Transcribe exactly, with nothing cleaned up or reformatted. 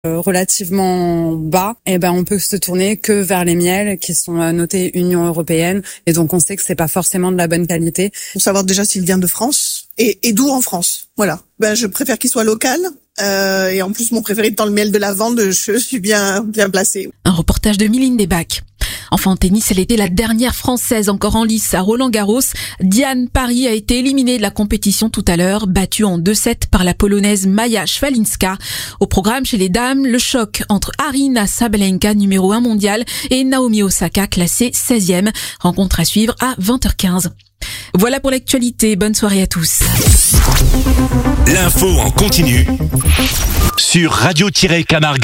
relativement bas, et ben on peut se tourner que vers les miels qui sont notés Union européenne, et donc on sait que c'est pas forcément de la bonne qualité. Pour savoir déjà s'il vient de France et, et d'où en France. Voilà. Ben je préfère qu'il soit local. Euh, et en plus mon préféré étant le miel de lavande, je suis bien bien placée. Un reportage de Mylène Desbacs. Enfin en tennis, elle était la dernière française encore en lice à Roland-Garros. Diane Parry a été éliminée de la compétition tout à l'heure, battue en deux sept par la polonaise Maja Swalinska. Au programme chez les dames, le choc entre Aryna Sabalenka, numéro un mondial, et Naomi Osaka, classée seizième. Rencontre à suivre à vingt heures quinze. Voilà pour l'actualité. Bonne soirée à tous. L'info en continu sur radio tiret camargue.